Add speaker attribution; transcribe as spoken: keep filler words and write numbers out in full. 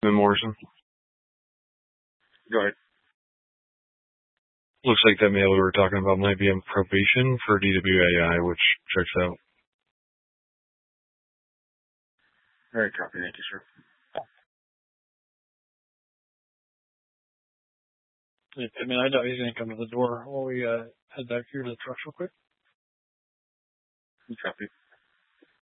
Speaker 1: Then Morrison.
Speaker 2: Go ahead.
Speaker 1: Looks like that mail we were talking about might be on probation for D W A I, which checks out.
Speaker 2: All right, copy. Thank you, sir.
Speaker 3: Yeah, I mean, I doubt he's going to come to the door while we uh, head back here to the trucks real quick.
Speaker 2: Copy.